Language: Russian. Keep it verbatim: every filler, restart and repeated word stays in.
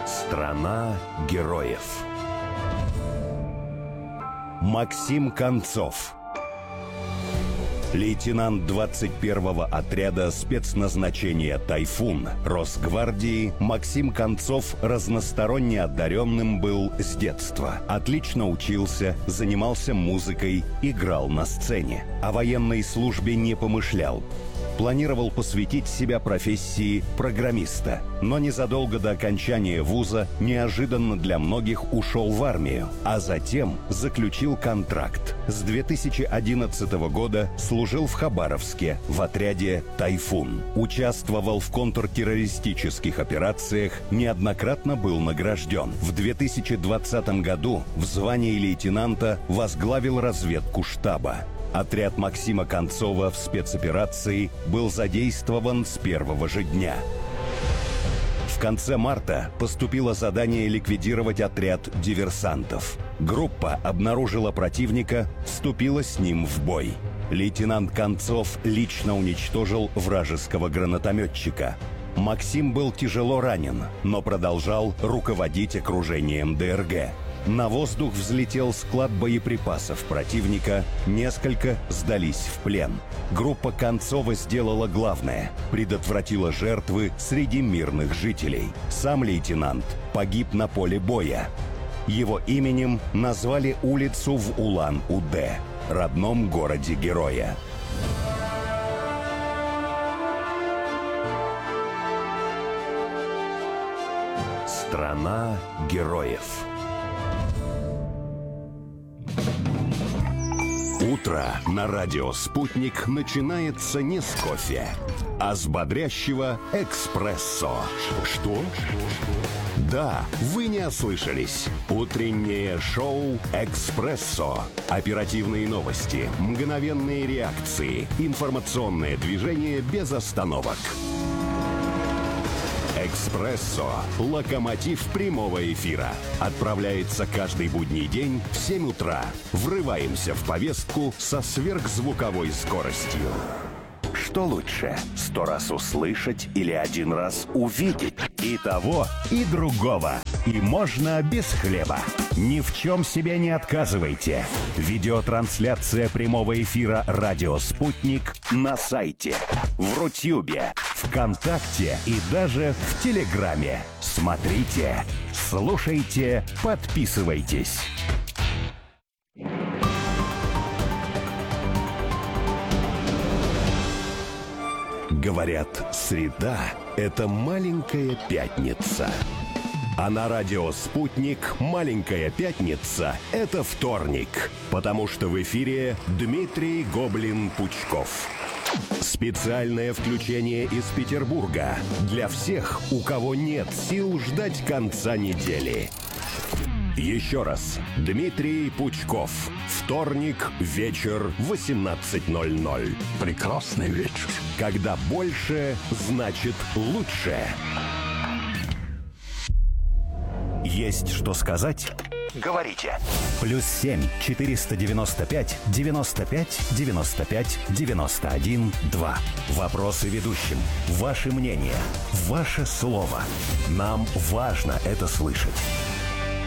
Страна героев. Максим Концов. Лейтенант двадцать первого отряда спецназначения «Тайфун» Росгвардии, Максим Концов разносторонне одаренным был с детства. Отлично учился, занимался музыкой, играл на сцене. О военной службе не помышлял. Планировал посвятить себя профессии программиста, но незадолго до окончания вуза неожиданно для многих ушел в армию, а затем заключил контракт. С две тысячи одиннадцатого года служил в Хабаровске в отряде «Тайфун». Участвовал в контртеррористических операциях, неоднократно был награжден. В две тысячи двадцатом году в звании лейтенанта возглавил разведку штаба. Отряд Максима Концова в спецоперации был задействован с первого же дня. В конце марта поступило задание ликвидировать отряд диверсантов. Группа обнаружила противника, вступила с ним в бой. Лейтенант Концов лично уничтожил вражеского гранатометчика. Максим был тяжело ранен, но продолжал руководить окружением ДРГ. На воздух взлетел склад боеприпасов противника, несколько сдались в плен. Группа Концова сделала главное – предотвратила жертвы среди мирных жителей. Сам лейтенант погиб на поле боя. Его именем назвали улицу в Улан-Удэ, родном городе героя. Страна героев. Утро на радио «Спутник» начинается не с кофе, а с бодрящего эспрессо. Что? Да, вы не ослышались. Утреннее шоу «Экспрессо». Оперативные новости, мгновенные реакции, информационное движение без остановок. «Экспрессо» – локомотив прямого эфира. Отправляется каждый будний день в семь утра. Врываемся в повестку со сверхзвуковой скоростью. Что лучше, сто раз услышать или один раз увидеть? И того, и другого. И можно без хлеба. Ни в чем себе не отказывайте. Видеотрансляция прямого эфира «Радио Спутник» на сайте, в Рутюбе, ВКонтакте и даже в Телеграме. Смотрите, слушайте, подписывайтесь. Говорят, среда – это маленькая пятница. А на радио «Спутник» маленькая пятница – это вторник, потому что в эфире Дмитрий Гоблин-Пучков. Специальное включение из Петербурга для всех, у кого нет сил ждать конца недели. Еще раз, Дмитрий Пучков. Вторник, вечер, восемнадцать ноль ноль. Прекрасный вечер. Когда больше, значит лучше. Есть что сказать? Говорите. Плюс семь четыреста девяносто пять девяносто пять девяносто пять девяносто один два. Вопросы ведущим. Ваше мнение. Ваше слово. Нам важно это слышать.